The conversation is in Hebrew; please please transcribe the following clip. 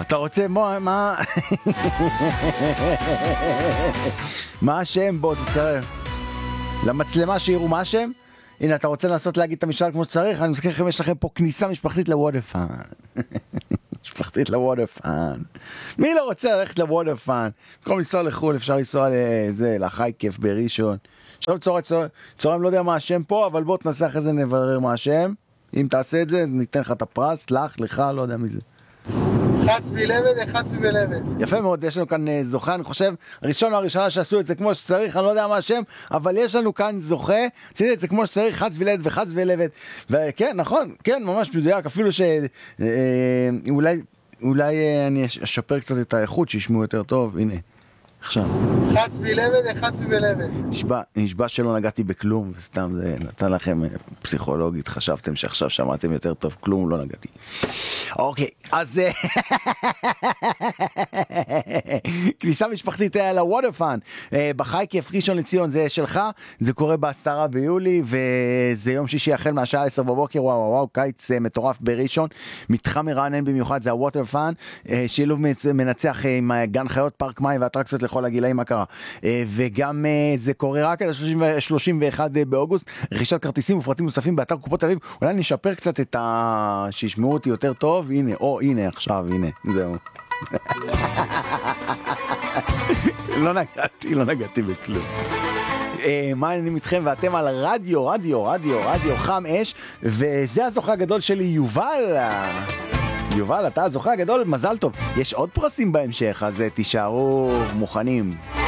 אתה רוצה, מה? מה השם? בוא, תתקרב. למצלמה שיראו מה השם? הנה, אתה רוצה לנסות להגיד את המשפט כמו שצריך? אני מזכיר לכם, יש לכם פה כניסה משפחתית לוודפן. משפחתית לוודפן. מי לא רוצה ללכת לוודפן? במקום לנסוע לחול, אפשר לנסוע לחי כיף בראשון. שלום צהריים, לא יודע מה השם פה, אבל בוא תנסה אחרי זה נברר מה השם. אם תעשה את זה, ניתן לך את הפרס, לך, לא יודע מי זה. חצבי לבד. יפה מאוד, יש לנו כאן זוכה, אני חושב, הראשון או הראשונה שעשו את זה כמו שצריך, אני לא יודע מה השם, אבל יש לנו כאן זוכה, עשיתי את זה כמו שצריך, חצבי לבד, וכן, נכון, כן, ממש מדויק, אפילו אולי אני אשפר קצת את האיכות, שישמעו יותר טוב, הנה, עכשיו. חצבי לבד. נשבע שלא נגעתי בכלום, וסתם זה נתן לכם פסיכולוגית, חשבתם שעכשיו שמעתם יותר טוב, כלום לא נגעתי. אוקיי, אז כניסה משפחתית לוודרפאן בחי כיף ראשון לציון, זה שלך, זה קורה ב10 ביולי, וזה יום שישי החל מהשעה 10 בבוקר, וואו, קיץ מטורף בראשון, מתחם מרענן במיוחד, זה הוודרפאן, שילוב מנצח עם גן חיות, פארק מים ואטרקציות לכל הגילאים, מה קרה, וגם זה קורה רק עד 31 באוגוסט, רכישת כרטיסים ופרטים נוספים באתר קופות תל אביב, אולי נשפר קצת את שישמעו אותי יותר טוב, הנה עכשיו, הנה, זהו. לא נגעתי בכלום. מה העניינים איתכם, ואתם על רדיו חם אש, וזה הזוכה הגדול שלי, יובל, אתה הזוכה הגדול, מזל טוב. יש עוד פרסים בהמשך, אז תישארו מוכנים.